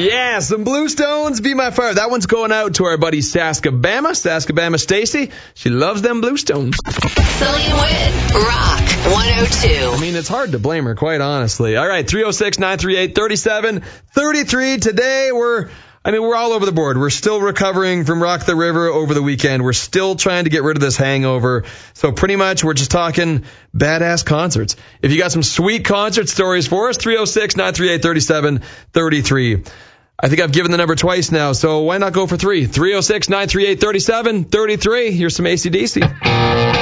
Yeah, some Bluestones, Be My Fire. That one's going out to our buddy Saskabama Stacy. She loves them Bluestones. Sully and Wit, Rock 102. I mean, it's hard to blame her, quite honestly. All right, 306-938-3733. Today, we're all over the board. We're still recovering from Rock the River over the weekend. We're still trying to get rid of this hangover. So pretty much we're just talking badass concerts. If you got some sweet concert stories for us, 306-938-3733. I think I've given the number twice now, so why not go for 3? 306-938-3733. Here's some AC/DC.